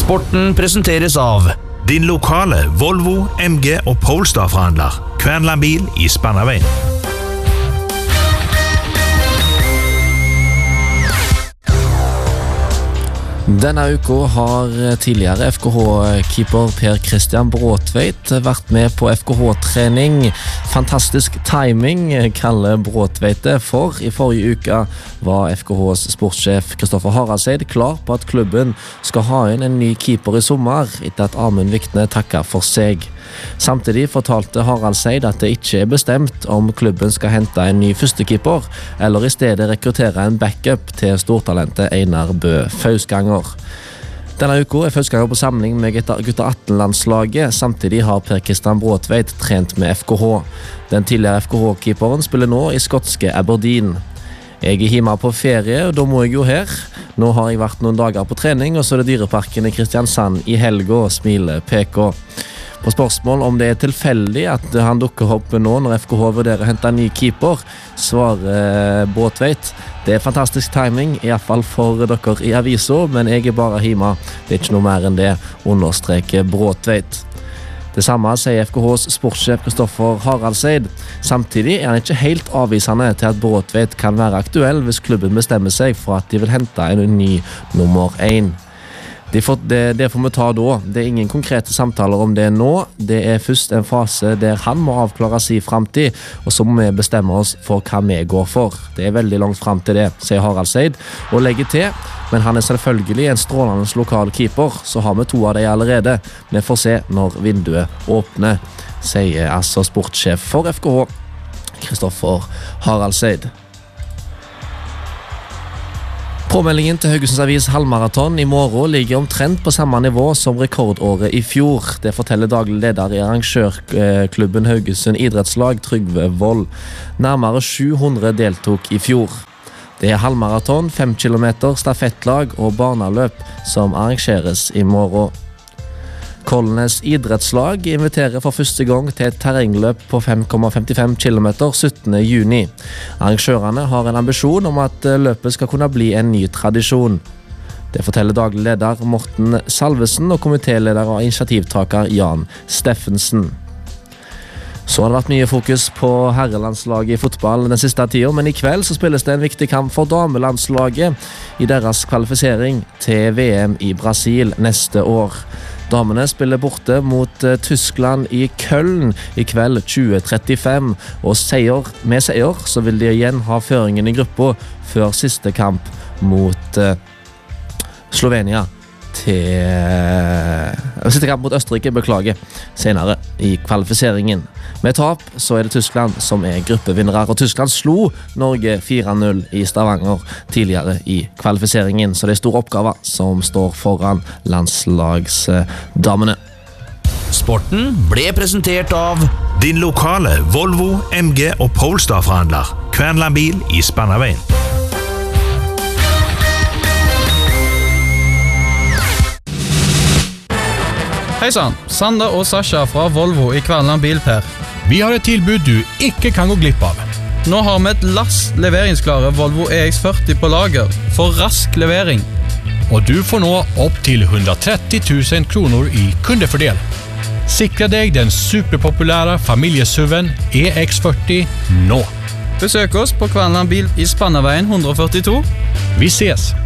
Sporten presenteres av din lokale Volvo, MG og Polestar-forhandler. Kvernland bil i Spannaveien. Denne uka har tidligere FKH-keeper Per Christian Bråtveit vært med på FKH-trening. Fantastisk timing kaller Bråtveit det, for i forrige uke var FKHs sportssjef Kristoffer Haraldseid klar på at klubben skal ha inn en ny keeper i sommer etter at Amund Vikne takket for seg. Samtidig fortalte Haraldseid at det ikke er bestemt om klubben skal hente en ny førstekeeper, eller i stedet rekruttere en backup til stortalentet Einar Bø Fausganger. Denne uka er Fausganger på samling med Gutter 18-landslaget. Samtidig har Per Christian Bråtveit trent med FKH. Den tidligere FKH-keeperen spiller nå i skotske Aberdeen. Jeg er hjemme på ferie, og da må jeg jo her. Nå har jeg vært noen dager på trening, og så er det Dyreparken i Kristiansand i helga, smiler PK. På spørsmål om det er tilfeldig at han dukker opp nå når FKH vurderer å hente en ny keeper, svarer Bråtveit: det er fantastisk timing, i hvert fall for dere i avisa, men jeg er bare hjemme. Det er ikke noe mer enn det, understreker Bråtveit. Det samme sier FKHs sportssjef Kristoffer Haraldseid. Samtidig er han ikke helt avvisende til at Bråtveit kan være aktuell hvis klubben bestemmer seg for at de vil hente en ny nummer 1. Det får vi ta da. Det er ingen konkrete samtaler om det nå. Det er først en fase der han må avklare sin fremtid, og så må vi bestemme oss for hva vi går for. Det er veldig langt frem til det, sier Haraldseid, og legger til: men han er selvfølgelig en strålende lokal keeper, så har vi 2 av de allerede. Vi får se når vinduet åpner, sier altså sportssjef for FKH, Kristoffer Haraldseid. Påmeldingen til Haugesunds Avis halvmaraton i morgen ligger omtrent på samme nivå som rekordåret i fjor. Det forteller daglig leder i arrangørklubben Haugesund idrettslag, Trygve Vold. Nærmere 700 deltok i fjor. Det er halvmaraton, 5 kilometer, stafettlag og barneløp som arrangeres i morgen. Kolnes idrettslag inviterer for første gang til et terrengløp på 5,55 km 17. juni. Arrangørene har en ambisjon om at løpet skal kunne bli en ny tradisjon. Det forteller daglig leder Morten Salvesen og komitéleder og initiativtaker Jan Steffensen. Så har det vært mye fokus på herrelandslaget i fotball den siste tiden, men i kveld så spilles det en viktig kamp for damelandslaget i deres kvalifisering til VM i Brasil neste år. Damene spiller borte mot Tyskland i Köln i kveld 20:35, og med seier så vil de igjen ha føringen i gruppa før siste kamp mot Slovenia siste kamp mot Østerrike, senere i kvalifiseringen. Med tap så er det Tyskland som er gruppevinnere, og Tyskland slo Norge 4-0 i Stavanger tidligere i kvalifiseringen, så det er stor oppgave som står foran landslagsdamene. Sporten ble presentert av din lokale Volvo, MG og Polestar-forhandler. Kvernland bil i Spannaveien. Hei sann, Sander og Sasha fra Volvo i Kvernland bil, Per. Vi har et tilbud du ikke kan gå glipp av. Nå har vi et lass leveringsklare Volvo EX40 på lager for rask levering. Og du får nå opp til 130 000 kroner i kundefordel. Sikre deg den superpopulære familiesuven EX40 nå. Besøk oss på Kvernland bil i Spannaveien 142. Vi ses!